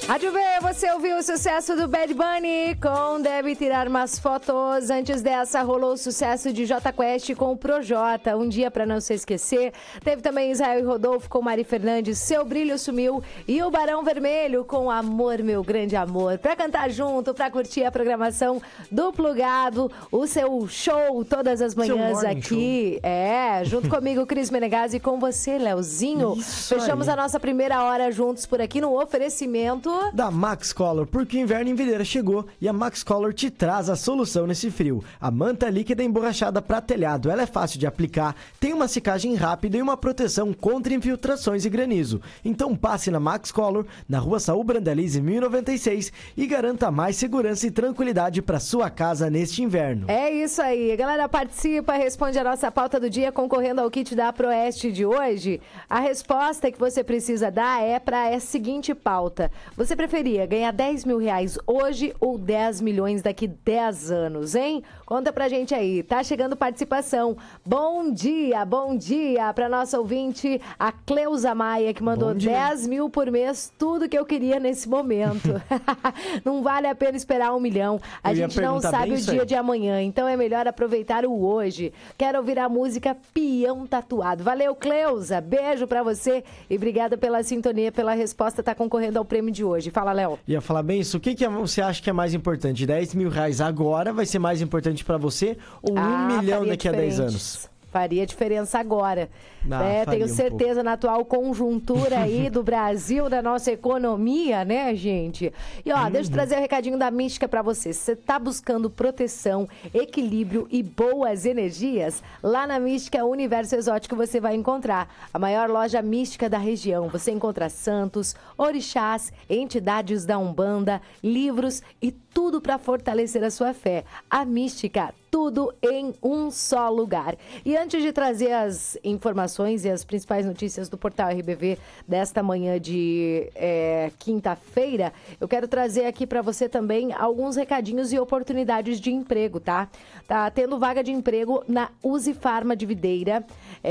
Rádio V, você ouviu o sucesso do Bad Bunny com Deve Tirar Umas Fotos. Antes dessa, rolou o sucesso de Jota Quest com o Projota, Um Dia Pra Não Se Esquecer. Teve também Israel e Rodolfo com Mari Fernandes, Seu Brilho Sumiu. E o Barão Vermelho com Amor, Meu Grande Amor. Pra cantar junto, pra curtir a programação do Plugado, o seu show todas as manhãs aqui. Junto comigo, Cris Menegazzi, e com você, Leozinho. Isso Fechamos aí. a nossa primeira hora juntos por aqui no oferecimento da Max Color, porque o inverno em Videira chegou e a Max Color te traz a solução nesse frio. A manta líquida emborrachada para telhado, ela é fácil de aplicar, tem uma secagem rápida e uma proteção contra infiltrações e granizo. Então passe na Max Color, na Rua Saul Brandalize 1096 e garanta mais segurança e tranquilidade para sua casa neste inverno. É isso aí, galera, participa, responde a nossa pauta do dia concorrendo ao kit da Proeste de hoje. A resposta que você precisa dar é para a seguinte pauta: você preferia ganhar 10 mil reais hoje ou 10 milhões daqui 10 anos, hein? Conta pra gente aí, tá chegando participação. Bom dia pra nossa ouvinte, a Cleusa Maia, que mandou 10 mil por mês, tudo que eu queria nesse momento. Não vale a pena esperar 1 milhão, a gente não sabe o dia de amanhã, então é melhor aproveitar o hoje. Quero ouvir a música Peão Tatuado. Valeu, Cleusa, beijo pra você e obrigada pela sintonia, pela resposta, tá concorrendo ao prêmio de hoje. Fala, Léo. Ia falar bem isso. O que você acha que é mais importante? 10 mil reais agora vai ser mais importante pra você ou 1 milhão daqui a 10 anos? Faria diferença agora. Tenho certeza na atual conjuntura aí do Brasil, da nossa economia, né, gente? E ó, deixa eu trazer o recadinho da Mística pra você. Se você tá buscando proteção, equilíbrio e boas energias, lá na Mística Universo Exótico você vai encontrar a maior loja mística da região. Você encontra santos, orixás, entidades da Umbanda, livros e tudo para fortalecer a sua fé. A Mística, tudo em um só lugar. E antes de trazer as informações e as principais notícias do Portal RBV desta manhã de quinta-feira, eu quero trazer aqui para você também alguns recadinhos e oportunidades de emprego, tá? Tá tendo vaga de emprego na Uzi Farma de Videira.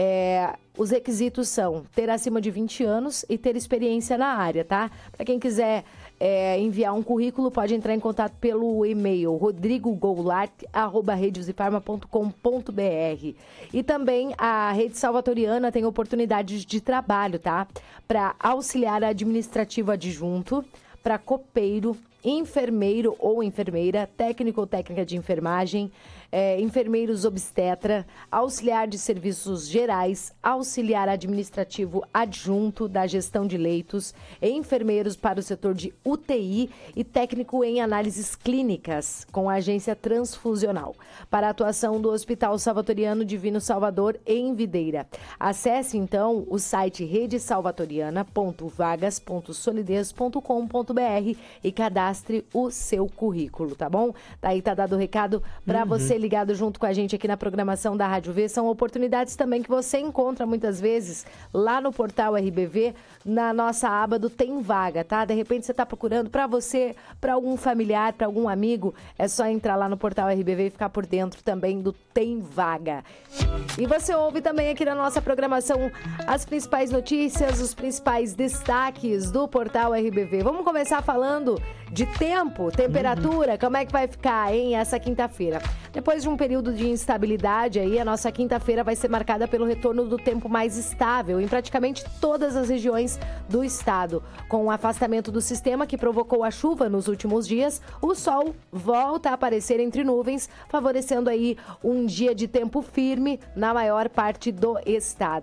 Os requisitos são ter acima de 20 anos e ter experiência na área, tá? Para quem quiser enviar um currículo, pode entrar em contato pelo e-mail rodrigogoulart@redeuzifarma.com.br. E também a Rede Salvatoriana tem oportunidades de trabalho, tá? Para auxiliar administrativo adjunto, para copeiro, enfermeiro ou enfermeira, técnico ou técnica de enfermagem, enfermeiros obstetra, auxiliar de serviços gerais, auxiliar administrativo adjunto da gestão de leitos, enfermeiros para o setor de UTI e técnico em análises clínicas com a agência transfusional. Para a atuação do Hospital Salvatoriano Divino Salvador em Videira. Acesse então o site redesalvatoriana.vagas.solidez.com.br e cadastre o seu currículo, tá bom? Daí tá dado o recado para você ligado junto com a gente aqui na programação da Rádio V. São oportunidades também que você encontra muitas vezes lá no portal RBV, na nossa aba do Tem Vaga, tá? De repente você tá procurando para você, para algum familiar, para algum amigo, é só entrar lá no portal RBV e ficar por dentro também do Tem Vaga. E você ouve também aqui na nossa programação as principais notícias, os principais destaques do portal RBV. Vamos começar falando de tempo, temperatura, como é que vai ficar, hein, essa quinta-feira. Depois de um período de instabilidade aí, a nossa quinta-feira vai ser marcada pelo retorno do tempo mais estável em praticamente todas as regiões do estado. Com o afastamento do sistema que provocou a chuva nos últimos dias, o sol volta a aparecer entre nuvens, favorecendo aí um dia de tempo firme na maior parte do estado.